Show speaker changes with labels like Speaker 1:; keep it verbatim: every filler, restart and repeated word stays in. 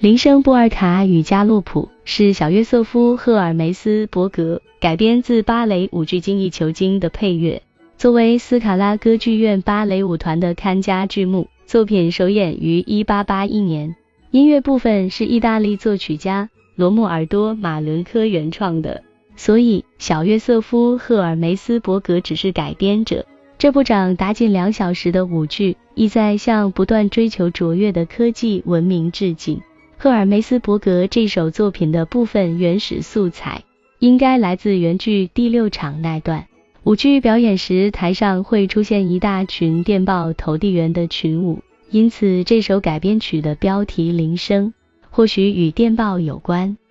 Speaker 1: 铃声波尔卡与加洛普是小约瑟夫·赫尔梅斯伯格改编自芭蕾舞剧《精益求精》的配乐，作为斯卡拉歌剧院芭蕾舞团的看家剧目。作品首演于一八八一年，音乐部分是意大利作曲家罗穆尔多·马伦科原创的，所以小约瑟夫·赫尔梅斯伯格只是改编者。这部长达近两小时的舞剧意在向不断追求卓越的科技文明致敬。赫尔梅斯伯格这首作品的部分原始素材应该来自原剧第六场那段。舞剧表演时，台上会出现一大群电报投递员的群舞，因此这首改编曲的标题铃声或许与电报有关。